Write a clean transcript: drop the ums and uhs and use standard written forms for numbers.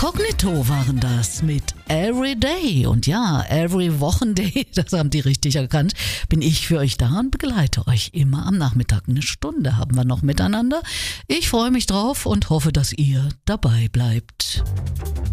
Inkognito waren das mit Every Day. Und ja, Every Wochenday, das haben die richtig erkannt, bin ich für euch da und begleite euch immer am Nachmittag. Eine Stunde haben wir noch miteinander. Ich freue mich drauf und hoffe, dass ihr dabei bleibt.